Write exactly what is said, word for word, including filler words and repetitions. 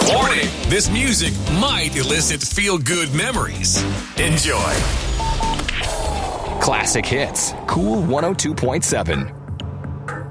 Warning, this music might elicit feel-good memories. Enjoy. Classic Hits, Cool one oh two point seven.